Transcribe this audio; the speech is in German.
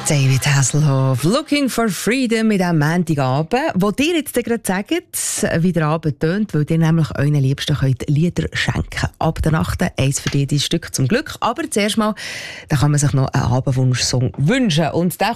David Hasselhoff, «Looking for Freedom» mit diesem Montagabend, wo dir jetzt gerade sagt, wie der Abend tönt, weil ihr nämlich euren Liebsten könnt Lieder schenken. Ab der Nacht eins für dich, dein Stück zum Glück. Aber zuerst mal, da kann man sich noch einen Abendwunsch-Song wünschen. Und der